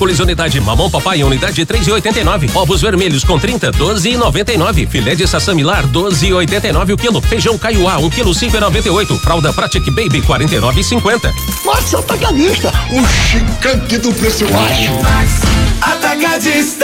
Brócolis unidade mamão papai unidade 3,89. Ovos vermelhos com 30, 12,99. Filé de sassamilar 12,89 o quilo. Feijão caiuá 1 quilo 5,98. Fralda Pratic Baby 49,50. Nossa, Atacadista, o gigante do preço baixo. Atacadista.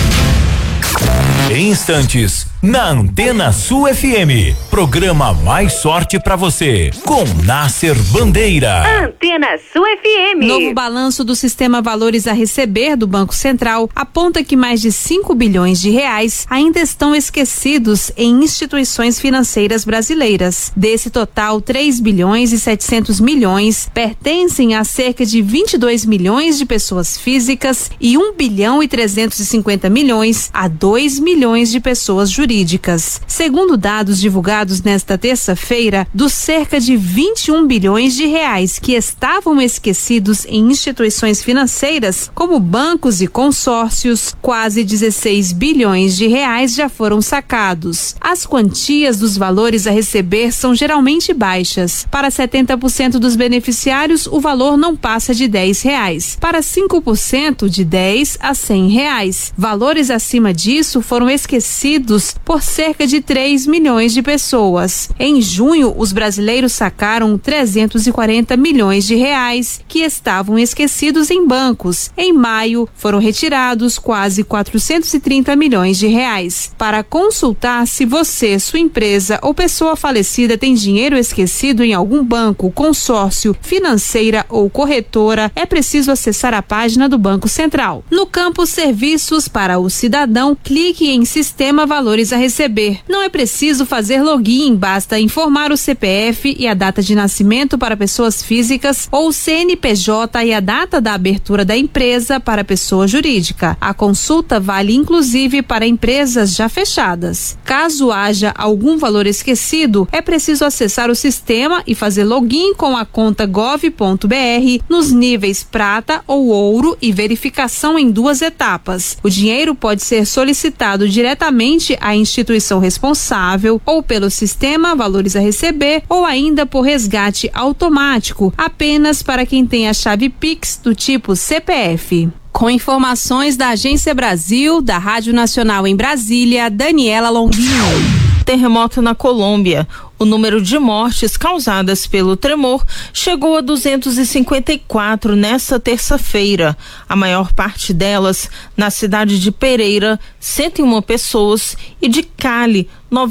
Em instantes, na Antena Sul FM, programa Mais Sorte pra você, com Nasser Bandeira. Antena Sul FM. Novo balanço do Sistema Valores a Receber do Banco Central aponta que mais de 5 bilhões de reais ainda estão esquecidos em instituições financeiras brasileiras. Desse total, 3 bilhões e 700 milhões pertencem a cerca de 22 milhões de pessoas físicas e 1 bilhão e 350 milhões a 2 milhões de pessoas jurídicas. Segundo dados divulgados nesta terça-feira, dos cerca de 21 bilhões de reais que estavam esquecidos em instituições financeiras, como bancos e consórcios, quase 16 bilhões de reais já foram sacados. As quantias dos valores a receber são geralmente baixas. Para 70% dos beneficiários, o valor não passa de R$10. Para 5%, de R$10 a R$100. Valores acima disso foram esquecidos por cerca de 3 milhões de pessoas. Em junho, os brasileiros sacaram 340 milhões de reais que estavam esquecidos em bancos. Em maio, foram retirados quase 430 milhões de reais. Para consultar se você, sua empresa ou pessoa falecida tem dinheiro esquecido em algum banco, consórcio, financeira ou corretora, é preciso acessar a página do Banco Central. No campo Serviços para o Cidadão, clique em Sistema Valores a Receber. Não é preciso fazer login, basta informar o CPF e a data de nascimento para pessoas físicas ou o CNPJ e a data da abertura da empresa para pessoa jurídica. A consulta vale inclusive para empresas já fechadas. Caso haja algum valor esquecido, é preciso acessar o sistema e fazer login com a conta gov.br nos níveis prata ou ouro e verificação em 2 etapas. O dinheiro pode ser solicitado diretamente à instituição responsável ou pelo sistema Valores a Receber ou ainda por resgate automático, apenas para quem tem a chave Pix do tipo CPF. Com informações da Agência Brasil, da Rádio Nacional em Brasília, Daniela Longuinho. Terremoto na Colômbia. O número de mortes causadas pelo tremor chegou a 254 nesta terça-feira. A maior parte delas na cidade de Pereira, 101 pessoas, e de Cali,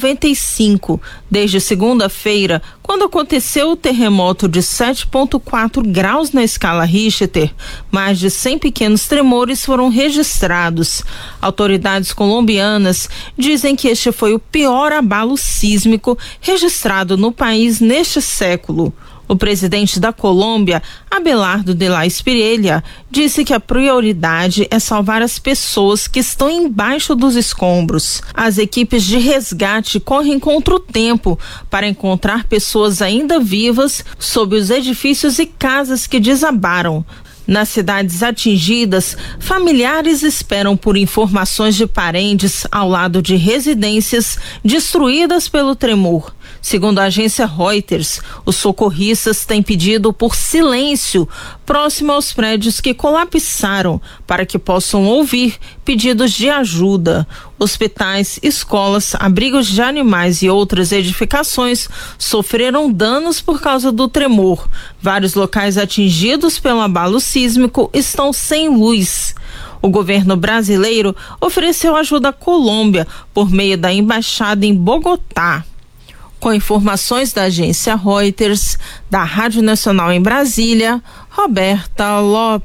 95. Desde segunda-feira, quando aconteceu o terremoto de 7,4 graus na escala Richter, mais de 100 pequenos tremores foram registrados. Autoridades colombianas dizem que este foi o pior abalo sísmico registrado no país neste século. O presidente da Colômbia, Abelardo de la Espriella, disse que a prioridade é salvar as pessoas que estão embaixo dos escombros. As equipes de resgate correm contra o tempo para encontrar pessoas ainda vivas sob os edifícios e casas que desabaram. Nas cidades atingidas, familiares esperam por informações de parentes ao lado de residências destruídas pelo tremor. Segundo a agência Reuters, os socorristas têm pedido por silêncio próximo aos prédios que colapsaram para que possam ouvir pedidos de ajuda. Hospitais, escolas, abrigos de animais e outras edificações sofreram danos por causa do tremor. Vários locais atingidos pelo abalo sísmico estão sem luz. O governo brasileiro ofereceu ajuda à Colômbia por meio da embaixada em Bogotá. Com informações da agência Reuters, da Rádio Nacional em Brasília, Roberta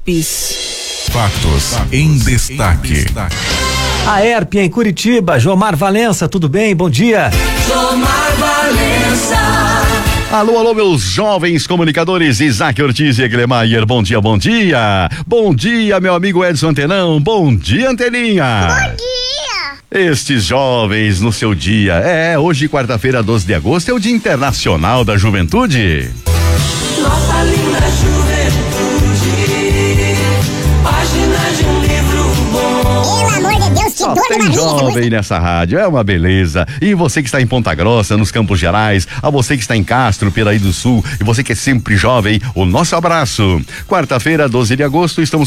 Lopes. Fatos em destaque. A ERP em Curitiba, Jomar Valença, tudo bem? Bom dia. Jomar Valença. Alô, alô, meus jovens comunicadores, Isaac Ortiz e Eglemeyer, bom dia, bom dia. Bom dia, meu amigo Edson Antenão, bom dia, Anteninha. Bom dia. Estes jovens no seu dia, hoje quarta-feira, 12 de agosto, é o Dia Internacional da Juventude. Nossa linda juventude, página de um livro bom. Pelo amor de Deus, que Só dor na tem barriga. jovem nessa rádio, é uma beleza. E você que está em Ponta Grossa, nos Campos Gerais, a você que está em Castro, Piraí do Sul, e você que é sempre jovem, o nosso abraço. Quarta-feira, 12 de agosto, estamos